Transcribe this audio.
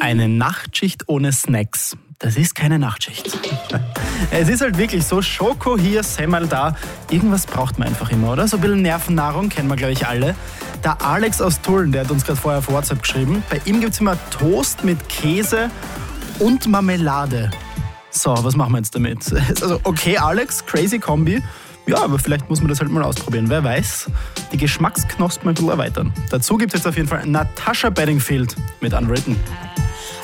Eine Nachtschicht ohne Snacks. Das ist keine Nachtschicht. Es ist halt wirklich so, Schoko hier, Semmel da. Irgendwas braucht man einfach immer, oder? So ein bisschen Nervennahrung, kennen wir, glaube ich, alle. Der Alex aus Tulln, der hat uns gerade vorher auf WhatsApp geschrieben. Bei ihm gibt es immer Toast mit Käse und Marmelade. So, was machen wir jetzt damit? Also, okay, Alex, crazy Kombi. Ja, aber vielleicht muss man das halt mal ausprobieren. Wer weiß, die Geschmacksknospen ein bisschen erweitern. Dazu gibt es jetzt auf jeden Fall Natasha Bedingfield mit Unwritten.